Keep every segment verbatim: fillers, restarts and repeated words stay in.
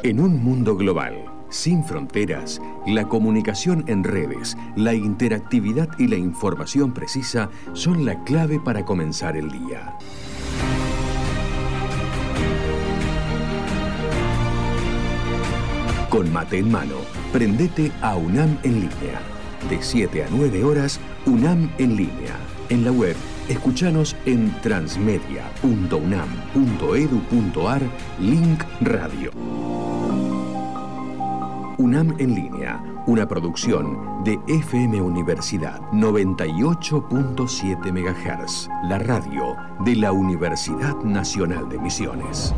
En un mundo global, sin fronteras, la comunicación en redes, la interactividad y la información precisa son la clave para comenzar el día. Con mate en mano, prendete a UNAM en línea. De siete a nueve horas, UNAM en línea. En la web, escuchanos en transmedia punto unam punto edu punto ar, link radio. UNAM en línea, una producción de F M Universidad noventa y ocho punto siete megahertz, la radio de la Universidad Nacional de Misiones.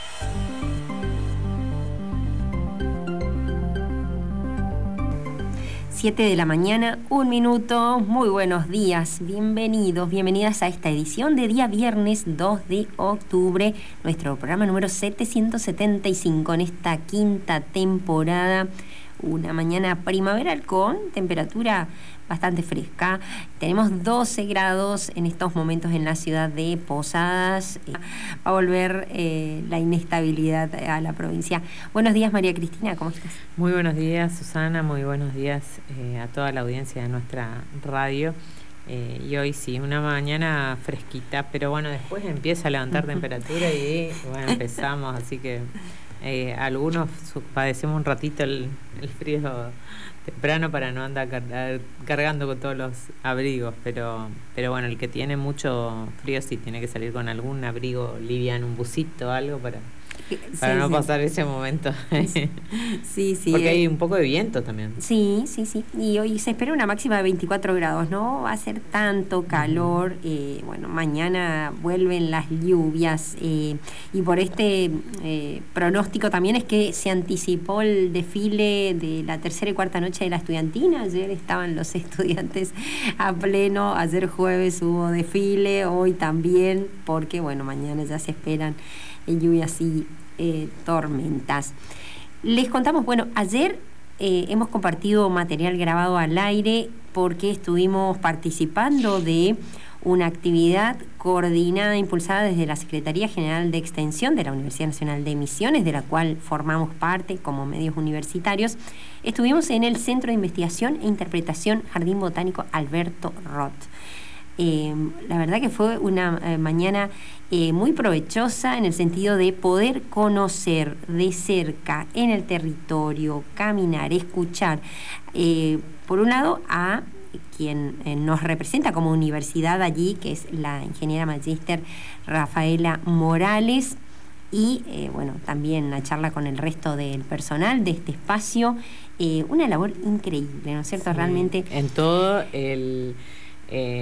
siete de la mañana, un minuto. Muy buenos días, bienvenidos, bienvenidas a esta edición de día viernes dos de octubre, nuestro programa número setecientos setenta y cinco en esta quinta temporada. Una mañana primaveral con temperatura bastante fresca. Tenemos doce grados en estos momentos en la ciudad de Posadas. Va a volver eh, la inestabilidad a la provincia. Buenos días, María Cristina, ¿cómo estás? Muy buenos días, Susana. Muy buenos días eh, a toda la audiencia de nuestra radio. Eh, y hoy sí, una mañana fresquita, pero bueno, después empieza a levantar temperatura y bueno, empezamos, así que eh, algunos padecemos un ratito el, el frío temprano para no andar car- cargando con todos los abrigos, pero pero bueno, el que tiene mucho frío sí tiene que salir con algún abrigo liviano, un busito, algo para... Para sí, no sí. pasar ese momento. Sí, sí. Porque eh, hay un poco de viento también. Sí, sí, sí. Y hoy se espera una máxima de veinticuatro grados, ¿no? Va a ser tanto calor. Uh-huh. Eh, bueno, mañana vuelven las lluvias. Eh, y por este eh, pronóstico también es que se anticipó el desfile de la tercera y cuarta noche de la estudiantina. Ayer estaban los estudiantes a pleno. Ayer jueves hubo desfile. Hoy también, porque, bueno, mañana ya se esperan en lluvias y eh, tormentas. Les contamos, bueno, ayer eh, hemos compartido material grabado al aire porque estuvimos participando de una actividad coordinada, impulsada desde la Secretaría General de Extensión de la Universidad Nacional de Misiones, de la cual formamos parte como medios universitarios. Estuvimos en el Centro de Investigación e Interpretación Jardín Botánico Alberto Roth. Eh, la verdad que fue una eh, mañana eh, muy provechosa en el sentido de poder conocer de cerca en el territorio, caminar, escuchar, eh, por un lado a quien eh, nos representa como universidad allí, que es la ingeniera magíster Rafaela Morales, y eh, bueno, también una charla con el resto del personal de este espacio, eh, una labor increíble, ¿no es cierto? Sí, realmente en todo el... Eh,